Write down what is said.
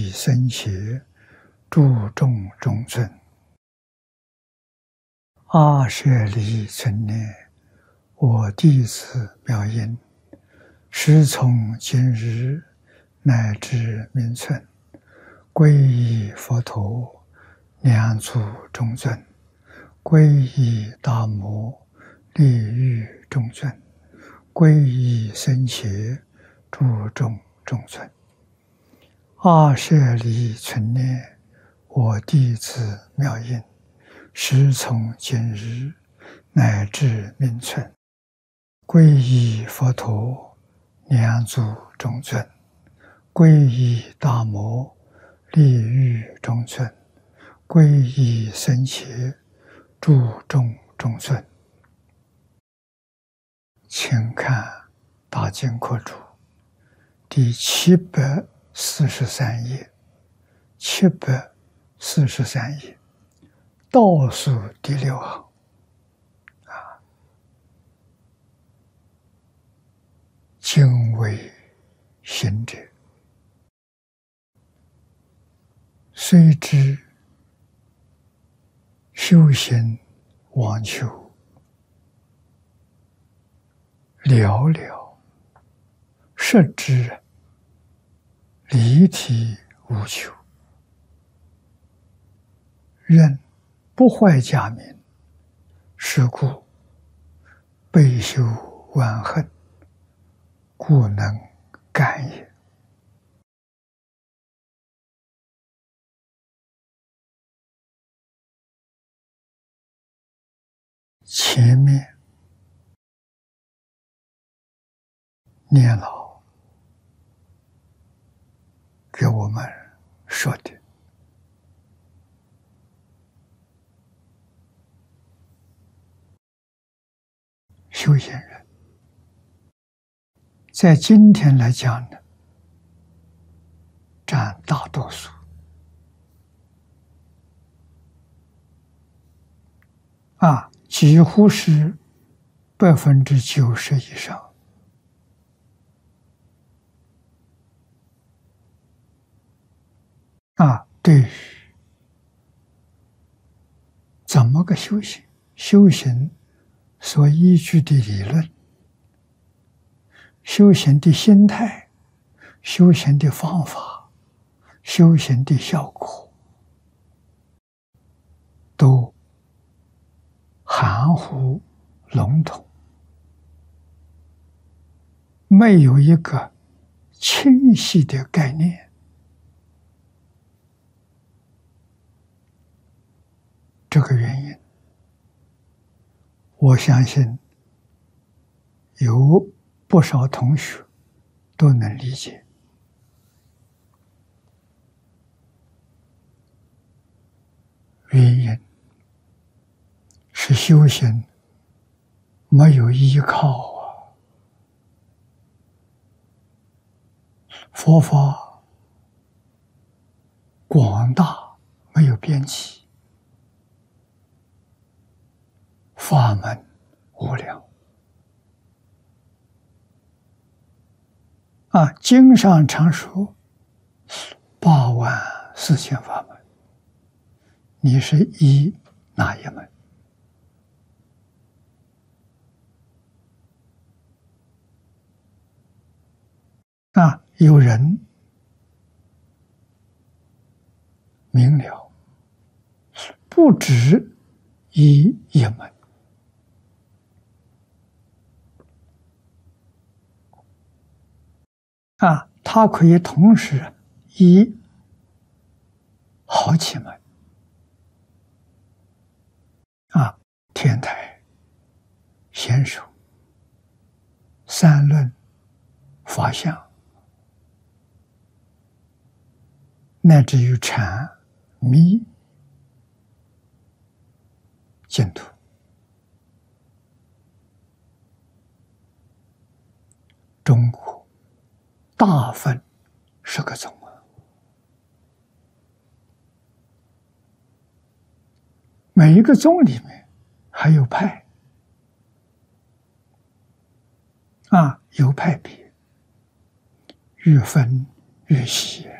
僧伽，诸众中尊。阿舍离存念，我弟子妙音，时从今日乃至明存，皈依佛陀，两足中尊，皈依大摩，利欲中尊，皈依僧伽，诸众中尊。阿舍离存念，我弟子妙音，时从今日乃至明存，皈依佛陀，两足中尊，皈依大摩，利欲中尊，皈依僧伽，诸众中尊。请看《大经课注》第743页，743页倒数第6行今为行者，虽知修行妄求寥寥，实知离体无求，仍不坏假名，是故备修万恨，故能感也。前面念老给我们说的，修行人在今天来讲呢，占大多数。几乎是90%以上。对于怎么个修行，修行所依据的理论，修行的心态，修行的方法，修行的效果，都含糊笼统，没有一个清晰的概念。这个原因，我相信有不少同学都能理解。原因是修行没有依靠佛法广大，没有边际，法门无量。经上常说84000法门，你是依哪一门？有人明了，不止依一门，他可以同时依好几门，天台、显手、三论、法相，乃至于禅、密、净土，中国大分10个宗每一个宗里面还有派，有派别，越分越细。